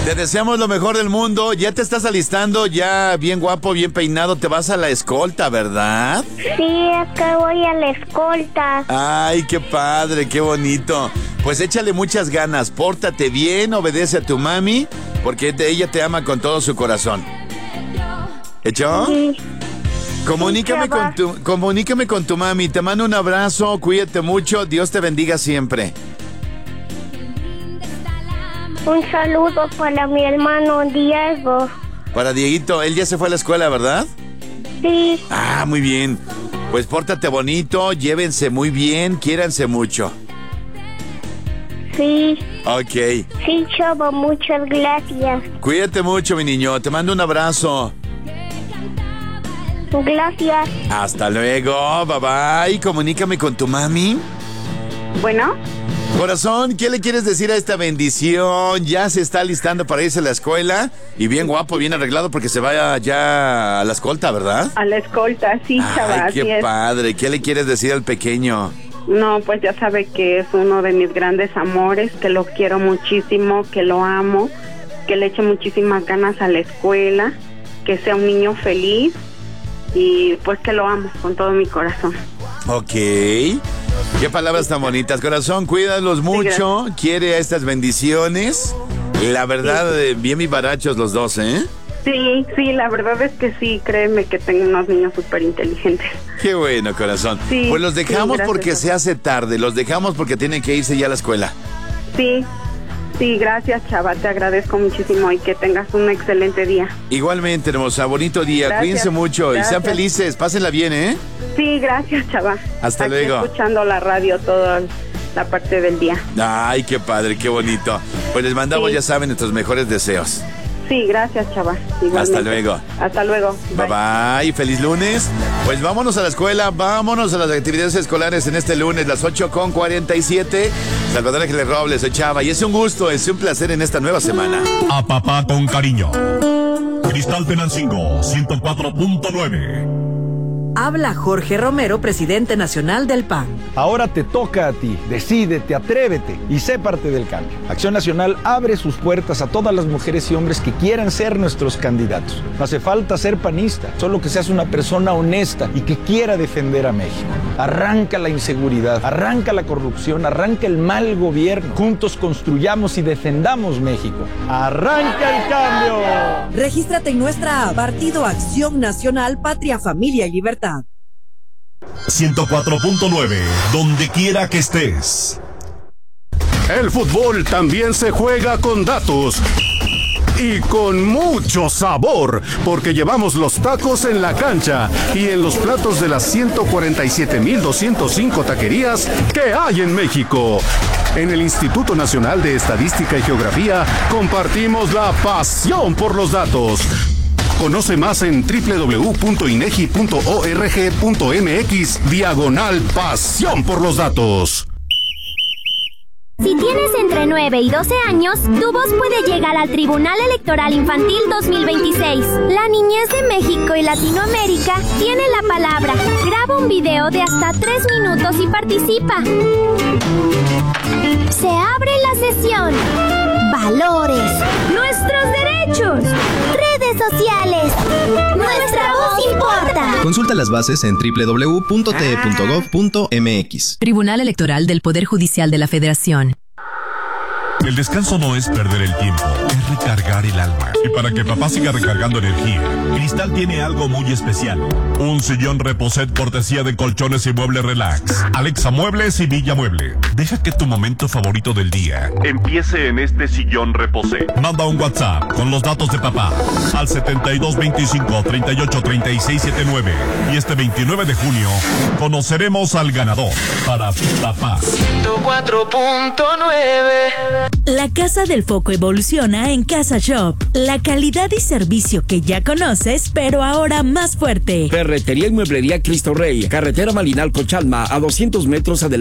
Te deseamos lo mejor del mundo. Ya te estás alistando, ya bien guapo, bien peinado. Te vas a la escolta, ¿verdad? Sí, es que voy a la escolta. Ay, qué padre, qué bonito. Pues échale muchas ganas, pórtate bien, obedece a tu mami, porque ella te ama con todo su corazón. ¿Hecho? Sí. Comunícame con tu mami. Te mando un abrazo, cuídate mucho, Dios te bendiga siempre. Un saludo para mi hermano Diego. Para Dieguito, él ya se fue a la escuela, ¿verdad? Sí. Ah, muy bien. Pues pórtate bonito, llévense muy bien, quiéranse mucho. Sí. Ok. Sí, chavo, muchas gracias. Cuídate mucho, mi niño, te mando un abrazo. Gracias. Hasta luego, bye bye. Comunícame con tu mami. Bueno. Corazón, ¿qué le quieres decir a esta bendición? Ya se está listando para irse a la escuela y bien guapo, bien arreglado porque se vaya ya a la escolta, ¿verdad? A la escolta, sí, chaval. Ay, qué padre. ¿Qué le quieres decir al pequeño? No, pues ya sabe que es uno de mis grandes amores, que lo quiero muchísimo, que lo amo, que le eche muchísimas ganas a la escuela, que sea un niño feliz y pues que lo amo con todo mi corazón. Ok. Qué palabras tan bonitas. Corazón, cuídalos mucho. Quiere a estas bendiciones. La verdad, bien vivarachos los dos, ¿eh? Sí, la verdad es que sí, créeme que tengo unos niños súper inteligentes. Qué bueno, corazón. Sí, pues los dejamos porque gracias. se hace tarde. Los dejamos porque tienen que irse ya a la escuela. Sí, gracias, chava. Te agradezco muchísimo y que tengas un excelente día. Igualmente, hermosa. Bonito día. Gracias, Cuídense mucho y sean felices. Pásenla bien, ¿eh? Sí, gracias, chava. Hasta Aquí luego. Escuchando la radio toda la parte del día. Ay, qué padre, qué bonito. Pues les mandamos, ya saben, nuestros mejores deseos. Sí, gracias, chava. Igualmente. Hasta luego. Hasta luego. Bye bye, feliz lunes. Pues vámonos a la escuela, vámonos a las actividades escolares en este lunes, las 8:47. Salvador Ángeles Robles, soy Chava, y es un gusto, es un placer en esta nueva semana. A papá con cariño. Cristal Tenancingo, 104.9. Habla Jorge Romero, presidente nacional del PAN. Ahora te toca a ti. Decídete, atrévete y sé parte del cambio. Acción Nacional abre sus puertas a todas las mujeres y hombres que quieran ser nuestros candidatos. No hace falta ser panista, solo que seas una persona honesta y que quiera defender a México. Arranca la inseguridad, arranca la corrupción, arranca el mal gobierno. Juntos construyamos y defendamos México. ¡Arranca el cambio! Regístrate en nuestra app, Partido Acción Nacional, Patria, Familia y Libertad. 104.9, donde quiera que estés. El fútbol también se juega con datos. Y con mucho sabor, porque llevamos los tacos en la cancha y en los platos de las 147,205 taquerías que hay en México. En el Instituto Nacional de Estadística y Geografía compartimos la pasión por los datos. Conoce más en www.inegi.org.mx/pasión por los datos. Si tienes entre 9 y 12 años, tu voz puede llegar al Tribunal Electoral Infantil 2026. La niñez de México y Latinoamérica tiene la palabra. Graba un video de hasta 3 minutos y participa. Se abre la sesión. Valores. Nuestros derechos. Redes sociales. Nuestra voz importa. Consulta las bases en www.te.gov.mx. Tribunal Electoral del Poder Judicial de la Federación. El descanso no es perder el tiempo, es recargar el alma. Y para que papá siga recargando energía, Cristal tiene algo muy especial. Un sillón Reposet cortesía de Colchones y Muebles Relax. Alexa Muebles y Villa Mueble. Deja que tu momento favorito del día empiece en este sillón Reposet. Manda un WhatsApp con los datos de papá al 7225-383679. Y este 29 de junio conoceremos al ganador para papá. 4.9. La Casa del Foco evoluciona en Casa Shop. La calidad y servicio que ya conoces, pero ahora más fuerte. Ferretería y mueblería Cristo Rey. Carretera Malinalco Chalma, a 200 metros adelante.